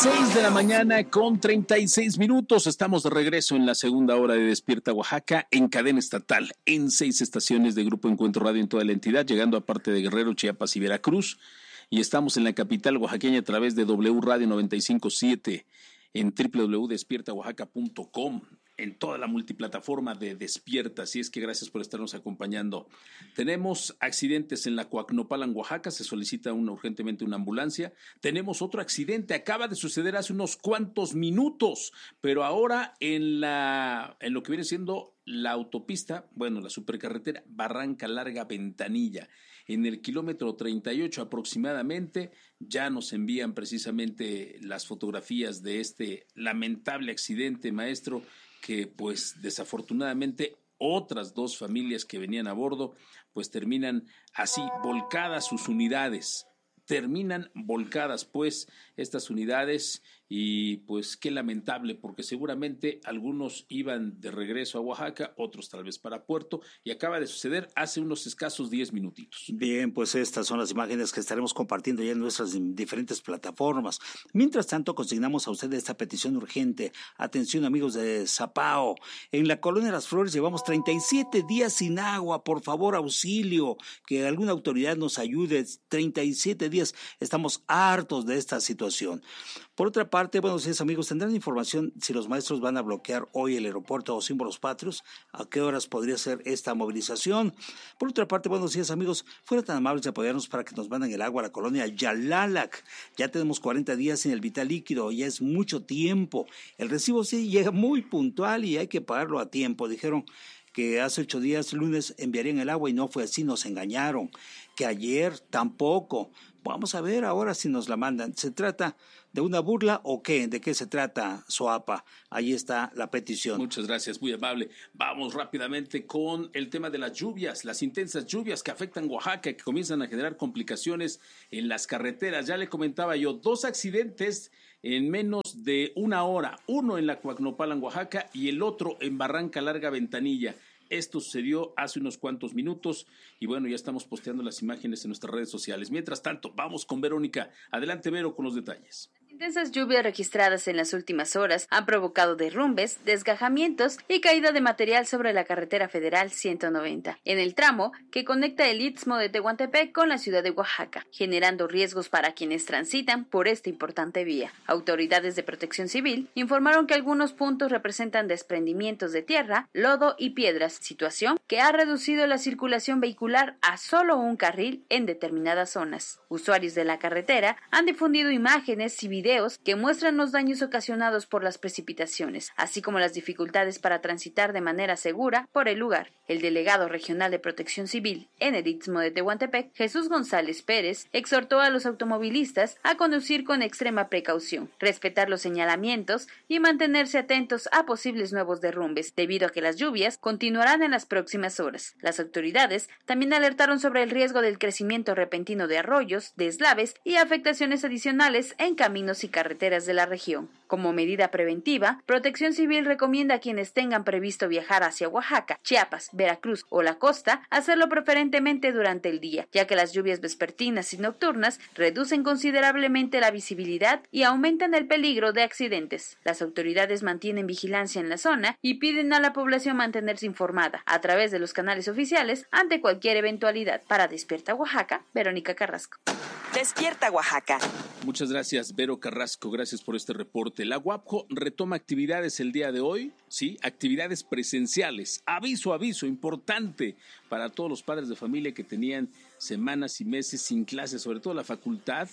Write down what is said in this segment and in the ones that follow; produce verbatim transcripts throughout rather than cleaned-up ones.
Seis de la mañana con treinta y seis minutos. Estamos de regreso en la segunda hora de Despierta Oaxaca en cadena estatal, en seis estaciones de Grupo Encuentro Radio en toda la entidad, llegando a parte de Guerrero, Chiapas y Veracruz. Y estamos en la capital oaxaqueña a través de W Radio noventa y cinco punto siete, en doble u doble u doble u punto despierta oaxaca punto com, en toda la multiplataforma de Despierta. Así es que gracias por estarnos acompañando. Tenemos accidentes en la Coacnopalan, Oaxaca. Se solicita una, urgentemente una ambulancia. Tenemos otro accidente. Acaba de suceder hace unos cuantos minutos, pero ahora en, la, en lo que viene siendo la autopista, bueno, la supercarretera Barranca Larga Ventanilla, en el kilómetro treinta y ocho aproximadamente. Ya nos envían precisamente las fotografías de este lamentable accidente, maestro, que pues desafortunadamente otras dos familias que venían a bordo pues terminan así volcadas sus unidades, terminan volcadas pues estas unidades. Y pues qué lamentable, porque seguramente algunos iban de regreso a Oaxaca, otros tal vez para Puerto, y acaba de suceder hace unos escasos diez minutitos. Bien, pues estas son las imágenes que estaremos compartiendo ya en nuestras diferentes plataformas. Mientras tanto, consignamos a ustedes esta petición urgente. Atención, amigos de Zapao. En la Colonia Las Flores llevamos treinta y siete días sin agua. Por favor, auxilio, que alguna autoridad nos ayude. treinta y siete días. Estamos hartos de esta situación. Por otra parte, buenos días, amigos. ¿Tendrán información si los maestros van a bloquear hoy el aeropuerto o símbolos patrios? ¿A qué horas podría ser esta movilización? Por otra parte, buenos días, amigos. Fueran tan amables de apoyarnos para que nos manden el agua a la colonia Yalalac. Ya tenemos cuarenta días sin el vital líquido, ya es mucho tiempo. El recibo sí llega muy puntual y hay que pagarlo a tiempo. Dijeron que hace ocho días, lunes, enviarían el agua y no fue así, nos engañaron. Que ayer tampoco. Vamos a ver ahora si nos la mandan. ¿Se trata de una burla o qué? ¿De qué se trata, Soapa? Ahí está la petición. Muchas gracias, muy amable. Vamos rápidamente con el tema de las lluvias, las intensas lluvias que afectan Oaxaca, que comienzan a generar complicaciones en las carreteras. Ya le comentaba yo, dos accidentes en menos de una hora, uno en la Coacnopalan, Oaxaca, y el otro en Barranca Larga Ventanilla. Esto sucedió hace unos cuantos minutos y bueno, ya estamos posteando las imágenes en nuestras redes sociales. Mientras tanto, vamos con Verónica. Adelante, Vero, con los detalles. Intensas lluvias registradas en las últimas horas han provocado derrumbes, desgajamientos y caída de material sobre la carretera federal ciento noventa, en el tramo que conecta el Istmo de Tehuantepec con la ciudad de Oaxaca, generando riesgos para quienes transitan por esta importante vía. Autoridades de Protección Civil informaron que algunos puntos representan desprendimientos de tierra, lodo y piedras, situación que ha reducido la circulación vehicular a solo un carril en determinadas zonas. Usuarios de la carretera han difundido imágenes y videos que muestran los daños ocasionados por las precipitaciones, así como las dificultades para transitar de manera segura por el lugar. El delegado regional de Protección Civil en el Istmo de Tehuantepec, Jesús González Pérez, exhortó a los automovilistas a conducir con extrema precaución, respetar los señalamientos y mantenerse atentos a posibles nuevos derrumbes, debido a que las lluvias continuarán en las próximas horas. Las autoridades también alertaron sobre el riesgo del crecimiento repentino de arroyos, deslaves y afectaciones adicionales en caminos y carreteras de la región. Como medida preventiva, Protección Civil recomienda a quienes tengan previsto viajar hacia Oaxaca, Chiapas, Veracruz o la costa, hacerlo preferentemente durante el día, ya que las lluvias vespertinas y nocturnas reducen considerablemente la visibilidad y aumentan el peligro de accidentes. Las autoridades mantienen vigilancia en la zona y piden a la población mantenerse informada a través de los canales oficiales ante cualquier eventualidad. Para Despierta Oaxaca, Verónica Carrasco. Despierta Oaxaca. Muchas gracias, Vero Carrasco, gracias por este reporte. La UAPJO retoma actividades el día de hoy, sí, actividades presenciales. Aviso, aviso, importante para todos los padres de familia que tenían semanas y meses sin clases, sobre todo la Facultad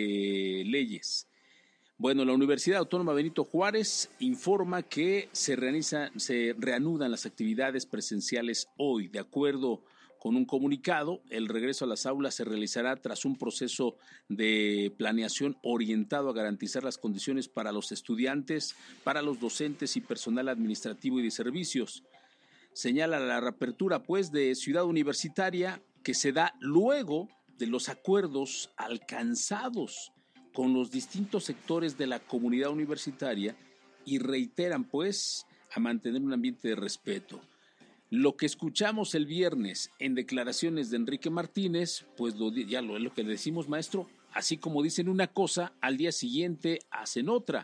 de Leyes. Bueno, la Universidad Autónoma Benito Juárez informa que se realiza, se reanudan las actividades presenciales hoy. De acuerdo con un comunicado, el regreso a las aulas se realizará tras un proceso de planeación orientado a garantizar las condiciones para los estudiantes, para los docentes y personal administrativo y de servicios. Señala la reapertura, pues, de Ciudad Universitaria que se da luego de los acuerdos alcanzados con los distintos sectores de la comunidad universitaria y reiteran, pues, a mantener un ambiente de respeto. Lo que escuchamos el viernes en declaraciones de Enrique Martínez, pues lo, ya lo, lo que le decimos, maestro, así como dicen una cosa, al día siguiente hacen otra.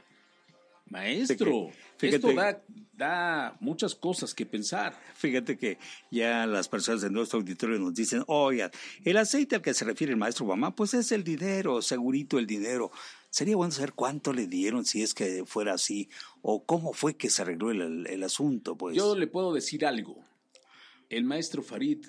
Maestro, fíjate, esto da, da muchas cosas que pensar. Fíjate que ya las personas de nuestro auditorio nos dicen, oigan, el aceite al que se refiere el maestro Obama, pues es el dinero, segurito el dinero. Sería bueno saber cuánto le dieron si es que fuera así, o cómo fue que se arregló el, el, el asunto. Pues yo le puedo decir algo. El maestro Farid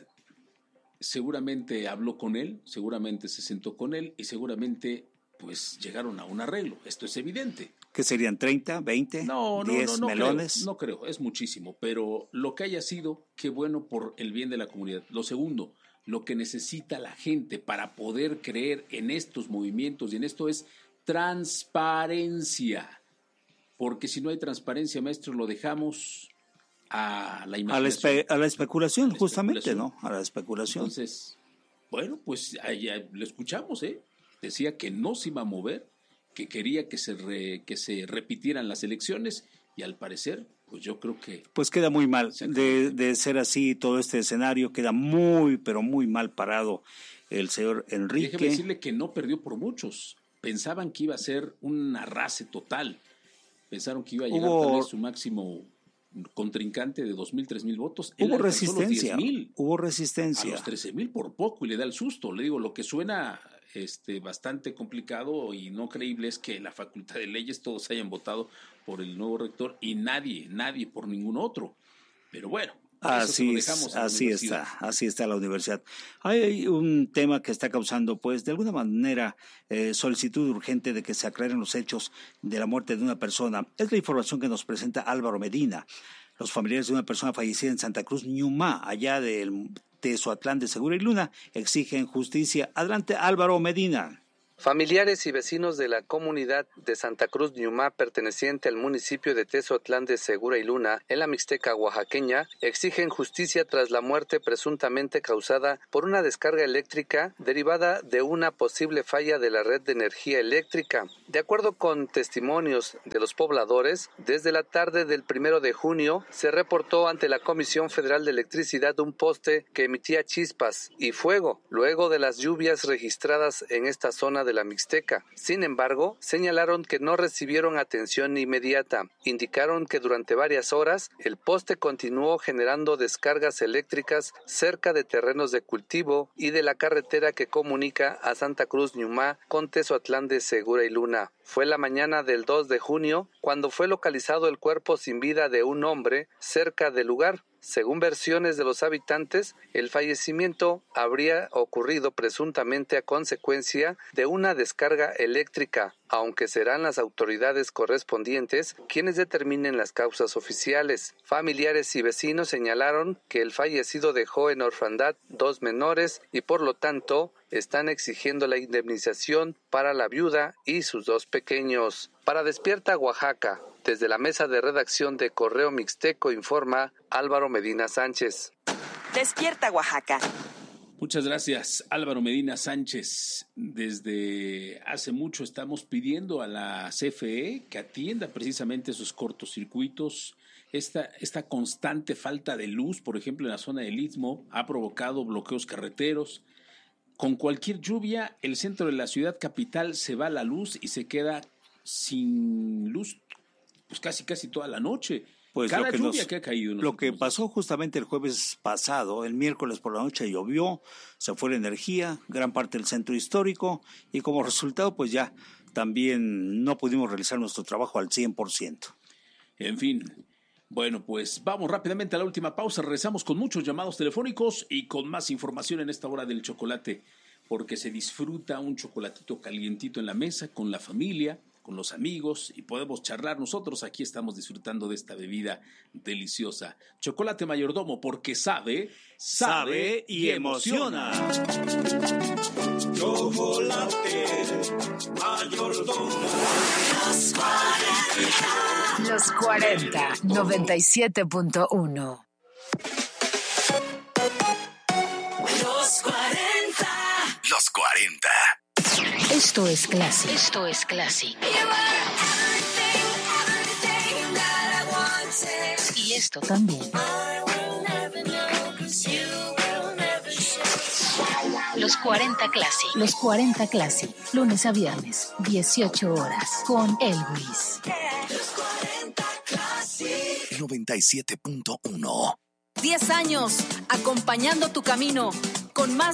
seguramente habló con él, seguramente se sentó con él y seguramente pues llegaron a un arreglo. Esto es evidente. ¿Qué serían? ¿treinta, veinte, no, no, diez no, no melones? Creo, no creo, es muchísimo, pero lo que haya sido, qué bueno por el bien de la comunidad. Lo segundo, lo que necesita la gente para poder creer en estos movimientos y en esto es transparencia. Porque si no hay transparencia, maestro, lo dejamos a la imaginación. A la, espe- a la especulación, a la justamente, especulación. ¿no? A la especulación. Entonces, bueno, pues allá lo escuchamos, ¿eh? Decía que no se iba a mover, que quería que se re, que se repitieran las elecciones y al parecer, pues yo creo que... Pues queda muy mal, de, de ser así todo este escenario, queda muy, pero muy mal parado el señor Enrique. Déjeme decirle que no perdió por muchos, pensaban que iba a ser un arrase total, pensaron que iba a llegar Hubo... tal vez su máximo contrincante de dos mil, tres mil votos. Hubo resistencia, diez, hubo resistencia. A los trece mil por poco y le da el susto, le digo, lo que suena... Este, bastante complicado y no creíble es que la Facultad de Leyes todos hayan votado por el nuevo rector y nadie, nadie por ningún otro. Pero bueno, así, es, así está, así está la universidad. Hay un tema que está causando, pues, de alguna manera, eh, solicitud urgente de que se aclaren los hechos de la muerte de una persona. Es la información que nos presenta Álvaro Medina. Los familiares de una persona fallecida en Santa Cruz, Ñumá, allá del Tezoatlán de Segura y Luna, exigen justicia. Adelante, Álvaro Medina. Familiares y vecinos de la comunidad de Santa Cruz Ñumá, perteneciente al municipio de Tezoatlán de Segura y Luna, en la Mixteca oaxaqueña, exigen justicia tras la muerte presuntamente causada por una descarga eléctrica derivada de una posible falla de la red de energía eléctrica. De acuerdo con testimonios de los pobladores, desde la tarde del primero de junio se reportó ante la Comisión Federal de Electricidad un poste que emitía chispas y fuego, luego de las lluvias registradas en esta zona de la Mixteca. Sin embargo, señalaron que no recibieron atención inmediata. Indicaron que durante varias horas el poste continuó generando descargas eléctricas cerca de terrenos de cultivo y de la carretera que comunica a Santa Cruz Ñumá con Tezoatlán de Segura y Luna. Fue la mañana del dos de junio cuando fue localizado el cuerpo sin vida de un hombre cerca del lugar. Según versiones de los habitantes, el fallecimiento habría ocurrido presuntamente a consecuencia de una descarga eléctrica, aunque serán las autoridades correspondientes quienes determinen las causas oficiales. Familiares y vecinos señalaron que el fallecido dejó en orfandad dos menores y por lo tanto están exigiendo la indemnización para la viuda y sus dos pequeños. Para Despierta Oaxaca, desde la mesa de redacción de Correo Mixteco informa Álvaro Medina Sánchez. Despierta Oaxaca. Muchas gracias, Álvaro Medina Sánchez. Desde hace mucho estamos pidiendo a la C F E que atienda precisamente esos cortocircuitos. Esta, esta constante falta de luz, por ejemplo, en la zona del Istmo, ha provocado bloqueos carreteros. Con cualquier lluvia, el centro de la ciudad capital se va la luz y se queda sin luz pues casi casi toda la noche. Pues Cada lo que lluvia nos, que ha caído. Lo que pasó justamente el jueves pasado, el miércoles por la noche llovió, se fue la energía, gran parte del centro histórico y como resultado pues ya también no pudimos realizar nuestro trabajo al cien por ciento. En fin, bueno pues vamos rápidamente a la última pausa, regresamos con muchos llamados telefónicos y con más información en esta hora del chocolate, porque se disfruta un chocolatito calientito en la mesa con la familia, con los amigos y podemos charlar. Nosotros aquí estamos disfrutando de esta bebida deliciosa. Chocolate Mayordomo, porque sabe, sabe, sabe y emociona. Chocolate Mayordomo. Los cuarenta. Los cuarenta, noventa y siete punto uno. Los cuarenta. Los cuarenta. Esto es Classic. Esto es Classic. Y esto también. Los cuarenta Classic. Los cuarenta Classic. Lunes a viernes, dieciocho horas. Con Elvis. Los cuarenta Classic. noventa y siete punto uno. diez años acompañando tu camino con más